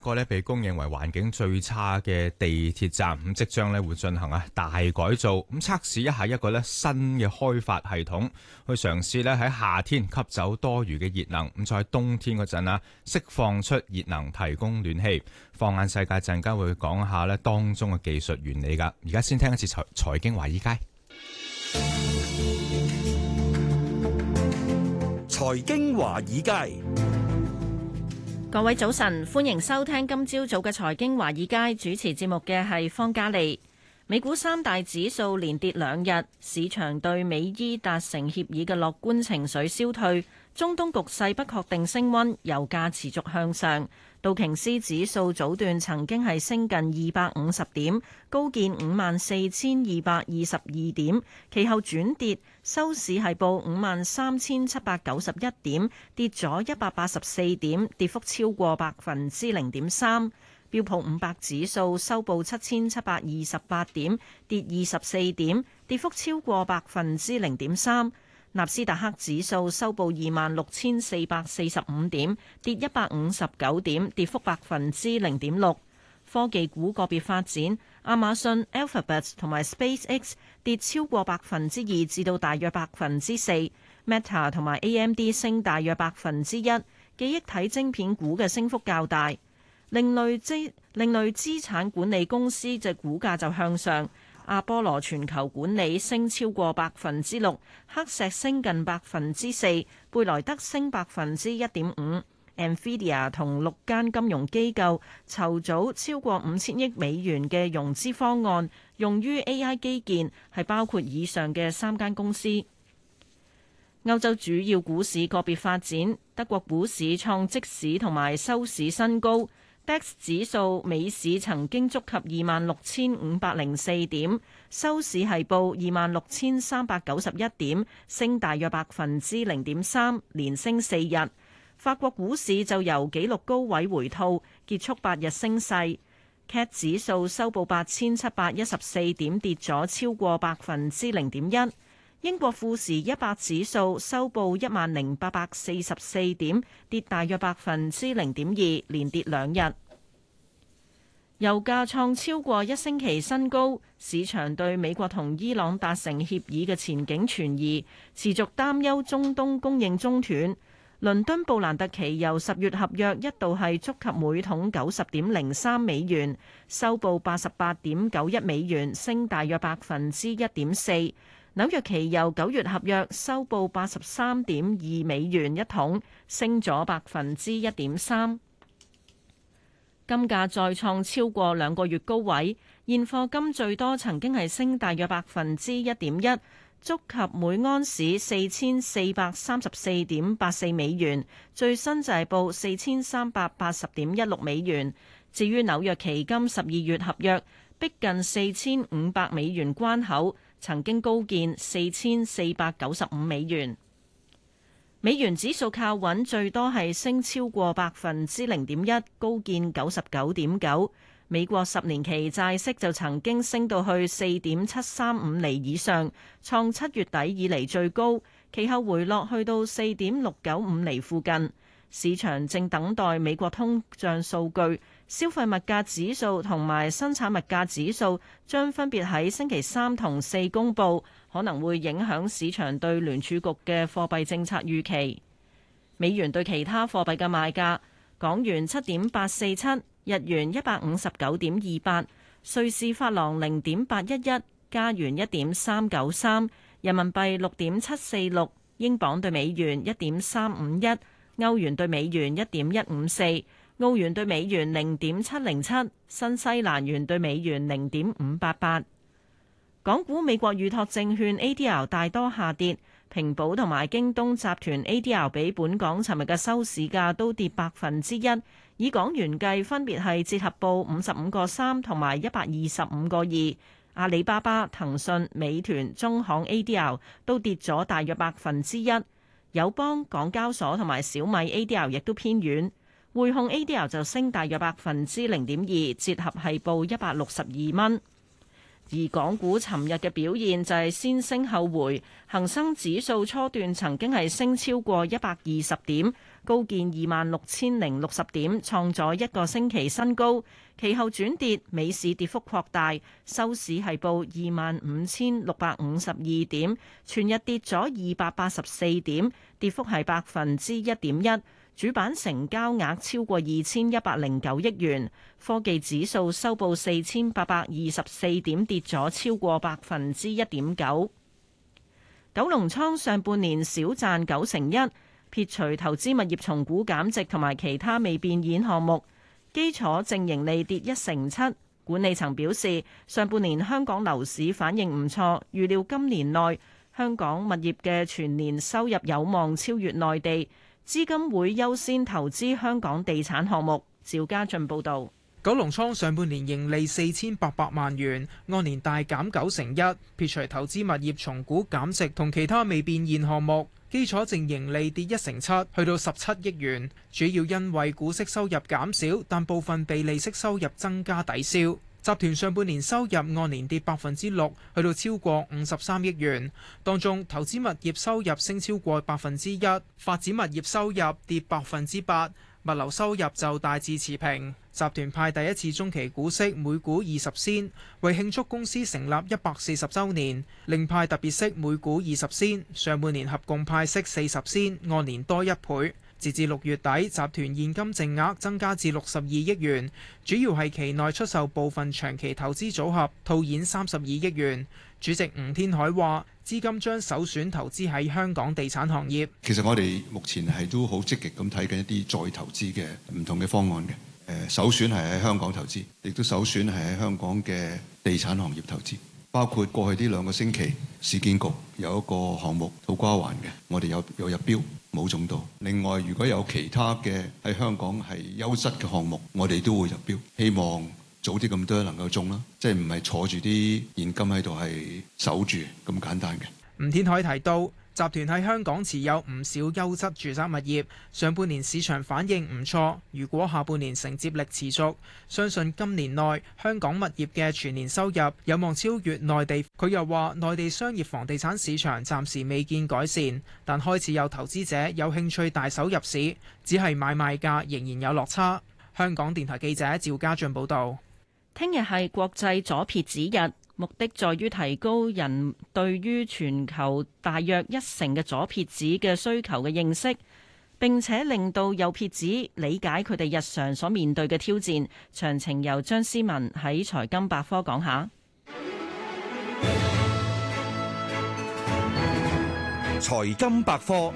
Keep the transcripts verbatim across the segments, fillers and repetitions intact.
個咧被公認為環境最差嘅地鐵站，咁即將咧會進行啊大改造，咁測試一下一個咧新嘅開發系統，去嘗試咧喺夏天吸走多餘嘅熱能，咁再喺冬天嗰陣啊釋放出熱能提供暖氣。放眼世界陣間會講下咧當中嘅技術原理㗎。而家先聽一次財財經華爾街。 財經華爾街。 各位早晨，歡迎收聽今朝早嘅財經華爾街，主持節目嘅係方嘉利。美股三大指數連跌兩日，市場對美伊達成協議嘅樂觀情緒消退，中東局勢不確定升溫，油價持續向上。道瓊斯指數早段曾經係升近二百五十點，高見五萬四千二百二十二點，其後轉跌，收市係報五萬三千七百九十一點，跌咗一百八十四點，跌幅超過百分之零點三。標普五百指數收報七千七百二十八點，跌二十四點，跌幅超過百分之零點三。納斯達克指數收報二萬六千四百四十五點，跌一百五十九點，跌幅百分之零點六。科技股個別發展，亞馬遜、Alphabet 同埋 SpaceX 跌超過百分之二至到大約百分之四 ，Meta 同埋 A M D 升大約百分之一。記憶體晶片股嘅升幅較大。另類資另類資產管理公司隻股價就向上。阿波羅全球管理升超過百分之六，黑石升近百分之四，貝萊德升百分之一點五。Nvidia 同六間金融機構籌組超過五千億美元嘅融資方案，用於 A I 基建，係包括以上嘅三間公司。歐洲主要股市個別發展，德國股市創即市同埋收市新高。D A X 指數美市曾經觸及二萬六千五百零四點，收市係報二萬六千三百九十一點，升大約百分之零點三，連升四日。法國股市就由紀錄高位回吐，結束八日升勢。C A C 指數收報八千七百一十四點，跌咗超過百分之零點一。英國富時一百指數收報一萬零八百四十四點，跌大約百分之零點二，連跌兩日。油價創超過一星期新高，市場對美國同伊朗達成協議嘅前景存疑，持續擔憂中東供應中斷。倫敦布蘭特期油十月合約一度係觸及每桶九十點零三美元，收報八十八點九一美元，升大約百分之一點四。紐約期油九月合約收報八十三點二美元一桶，升咗百分之一點三。金價再創超過兩個月高位，現貨金最多曾經係升大約百分之一點一，觸及每盎司四千四百三十四點八四美元，最新就係報四千三百八十點一六美元。至於紐約期金十二月合約逼近四千五百美元關口，曾經高見四千四百九十五美元。美元指數靠穩，最多係升超過百分之零點一，高見九十九點九。美國十年期債息就曾經升到去四點七三五厘以上，創七月底以嚟最高，其後回落去到四點六九五厘附近。市場正等待美國通脹數據，消費物價指數同埋生產物價指數將分別喺星期三同四公佈，可能會影響市場對聯儲局嘅貨幣政策預期。美元對其他貨幣嘅賣價：港元七點八四七，日元一百五十九點二八，瑞士法郎零點八一一，加元一點三九三，人民幣六點七四六，英鎊對美元一點三五一。歐元對美元一點一五四，澳元對美元零點七零七，新西蘭元對美元零點五八八。港股美國預託證券 A D R 大多下跌，平保同埋京東集團 A D R 比本港尋日嘅收市價都跌百分之一，以港元計分別係折合報五十五個三同埋一百二十五個二。阿里巴巴、騰訊、美團、中行 A D R 都跌咗大約百分之一。友邦、港交所同埋小米 A D R 亦都偏軟，匯控 A D R 就升大約百分之零點二，折合係報一百六十二蚊。 而港股尋日嘅表現就係先升後回，恒生指數初段曾經係升超過一百二十點，高見二萬六千零六十點，創咗一個星期新高。其後轉跌，美市跌幅擴大，收市係報二萬五千六百五十二點，全日跌咗二百八十四點，跌幅係百分之一點一。主板成交額超過二千一百零九億元，科技指數收報四千八百二十四點，跌咗超過百分之一點九。九龍倉上半年少賺九成一，撇除投資物業重估減值同埋其他未變現項目，基礎淨盈利跌一成七。管理層表示，上半年香港樓市反應唔錯，預料今年內香港物業嘅全年收入有望超越內地。資金會優先投資香港地產項目。趙家俊報導。 九龍倉上半年盈利四千八百萬元，按年大減九成一，撇除投資物業重估減值同其他未變現項目，基礎淨盈利跌一成七，去到十七億元，主要因為股息收入減少，但部分被利息收入增加抵消。集團上半年收入按年跌百分之六，去到超過五十三億元。當中投資物業收入升超過百分之一，發展物業收入跌百分之八，物流收入就大致持平。集團派第一次中期股息每股二十仙，為慶祝公司成立一百四十週年，另派特別息每股二十仙。上半年合共派息四十仙，按年多一倍。截至六月底，集團現金淨額增加至六十二億元，主要係期內出售部分長期投資組合，套現三十二億元。主席吳天海話：資金將首選投資喺香港地產行業。 其實我哋目前係都好積極咁睇緊一啲再投資嘅唔同嘅方案嘅。誒，首選係喺香港投資，亦都首選係喺香港嘅地產行業投資。包括過去呢兩個星期，市建局有一個項目土瓜灣嘅，我哋有有入標冇中到。另外，如果有其他嘅喺香港係優質嘅項目，我哋都會入標，希望早啲咁多能夠中啦，即係唔係坐住啲現金喺度係守住咁簡單嘅。 吳天海提到，集團喺香港持有唔少優質住宅物業，上半年市場反應唔錯。如果下半年承接力持續，相信今年內香港物業嘅全年收入有望超越內地。佢又話，內地商業房地產市場暫時未見改善，但開始有投資者有興趣大手入市，只係買賣價仍然有落差。香港電台記者趙家俊報導。 聽日係國際左撇子日。目的在於提高人對於全球大約一成嘅左撇子嘅需求嘅認識，並且令到右撇子理解佢哋日常所面對嘅挑戰。詳情由張思文喺財金百科講下。 財金百科，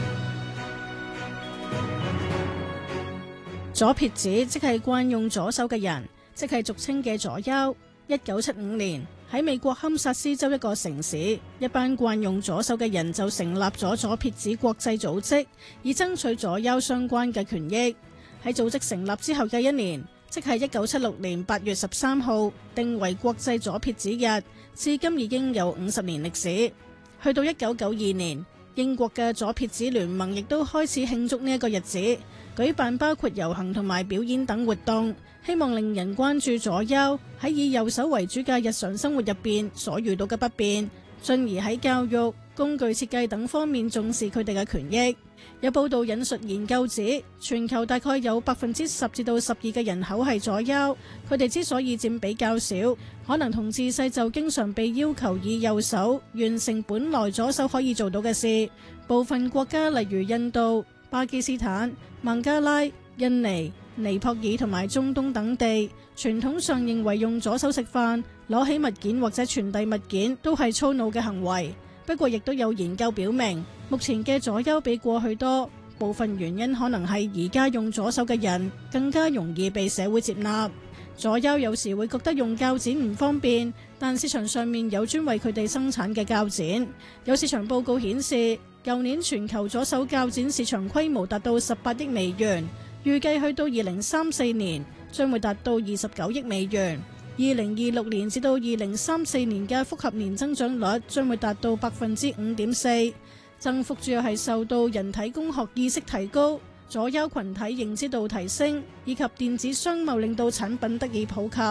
左撇子即係慣用左手嘅人，即係俗稱嘅左優。一九七五年喺美國堪薩斯州一個城市，一班慣用左手嘅人就成立咗左撇子國際組織，以爭取左優相關嘅權益。喺組織成立之後嘅一年，即係一九七六年八月十三號，定為國際左撇子日，至今已經有五十年歷史。去到一九九二年，英國嘅左撇子聯盟亦都開始慶祝呢一個日子，舉辦包括遊行同埋表演等活動，希望令人關注左優喺以右手為主嘅日常生活入邊所遇到嘅不便，進而喺教育、工具設計等方面重視佢哋嘅權益。有報道引述研究指，全球大概有百分之十至到十二嘅人口係左優，佢哋之所以佔比較少，可能同自細就經常被要求以右手完成本來左手可以做到嘅事。部分國家例如印度、巴基斯坦、孟加拉、印尼、尼泊爾同埋中東等地，傳統上認為用左手食飯、攞起物件或者傳遞物件都係粗魯嘅行為。不過亦都有研究表明，目前嘅左優比過去多，部分原因可能係而家用左手嘅人更加容易被社會接納。左優有時會覺得用鉸剪唔方便，但市場上面有專為佢哋生產嘅鉸剪。有市場報告顯示，舊年全球左手鉸剪市場規模達到十八億美元，預計去到二零三四年將會達到二十九億美元。二零二六年至到二零三四年嘅複合年增長率將會達到百分之五點四，增幅主要係受到人體工學意識提高、左優群體認知度提升以及電子商貿令到產品得以普及。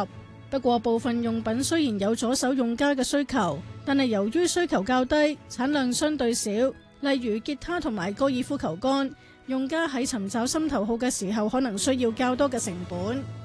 不過部分用品雖然有左手用家嘅需求，但係由於需求較低，產量相對少，例如吉他同埋高爾夫球桿，用家喺尋找心頭好嘅時候可能需要較多嘅成本。